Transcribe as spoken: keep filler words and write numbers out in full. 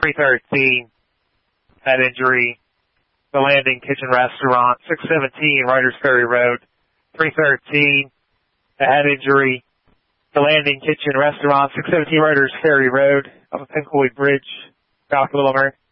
three thirteen, head injury. The Landing Kitchen Restaurant, six seventeen, Riders Ferry Road. three thirteen, a head injury. The Landing Kitchen Restaurant, six seventeen, Riders Ferry Road, off of Pincoid Bridge, South Little America.